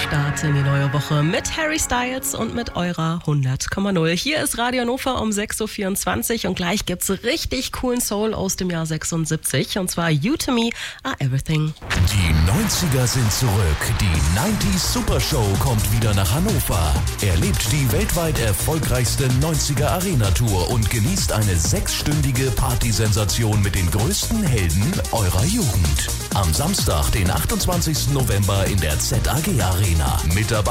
Start in die neue Woche mit Harry Styles und mit eurer 100,0. Hier ist Radio Hannover um 6.24 Uhr und gleich gibt's richtig coolen Soul aus dem Jahr 76 und zwar You To Me Are Everything. Die 90er sind zurück. Die 90s Super Show kommt wieder nach Hannover. Erlebt die weltweit erfolgreichste 90er Arena Tour und genießt eine 6-stündige Partysensation mit den größten Helden eurer Jugend. Am Samstag, den 28. November in der ZAG Arena. Mit dabei